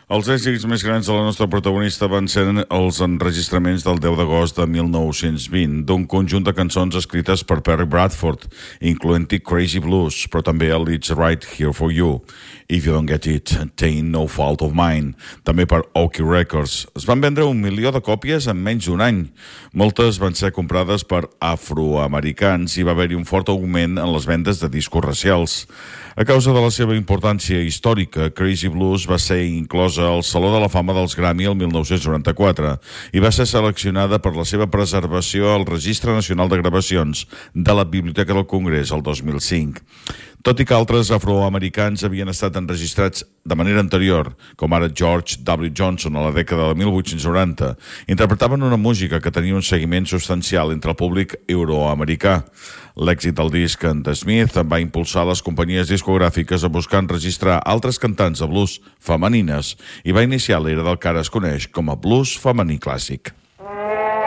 Els èxits més grans de la nostra protagonista van ser els enregistraments del 10 d'agost de 1920 d'un conjunt de cançons escrites per Perry Bradford, incloent-hi Crazy Blues, però també el It's Right Here For You, If You Don't Get It, Ain't No Fault of Mine, també per Oki Records. Es van vendre 1 milió de còpies en menys d'un any. Moltes van ser comprades per afroamericans i va haver-hi un fort augment en les vendes de discos racials. A causa de la seva importància històrica, Crazy Blues va ser inclosa al Saló de la Fama dels Grammy el 1994 i va ser seleccionada per la seva preservació al Registre Nacional de Gravacions de la Biblioteca del Congrés el 2005. Tot i que altres afroamericans havien estat enregistrats de manera anterior, com ara George W. Johnson a la dècada de 1890, interpretaven una música que tenia un seguiment substancial entre el públic euroamericà. L'èxit del disc de Smith va impulsar les companyies discogràfiques a buscar enregistrar altres cantants de blues femenines i va iniciar l'era del que ara es coneix com a blues femení clàssic.